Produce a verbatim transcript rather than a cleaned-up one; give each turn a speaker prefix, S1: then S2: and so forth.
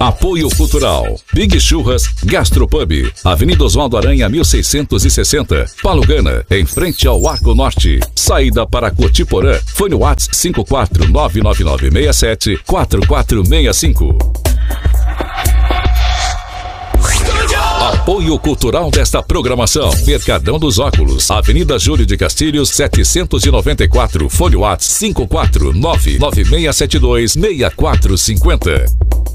S1: Apoio Cultural. Big Churras Gastropub. Avenida Oswaldo Aranha, mil seiscentos e sessenta. Palugana, em frente ao Arco Norte. Saída para Cotiporã. Fone WhatsApp cinco quatro nove nove nove seis sete quatro quatro seis cinco. Apoio cultural desta programação. Mercadão dos Óculos. Avenida Júlio de Castilhos, setecentos e noventa e quatro. Fone WhatsApp cinco quatro nove nove seis sete dois seis quatro cinco zero.